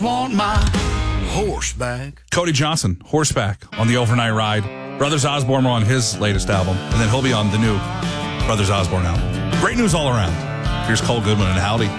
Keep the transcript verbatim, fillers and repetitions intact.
Want my horseback. Cody Johnson, Horseback, on the Overnight Ride. Brothers Osborne are on his latest album, and then he'll be on the new Brothers Osborne album. Great news all around. Here's Cole Goodman and Howdy.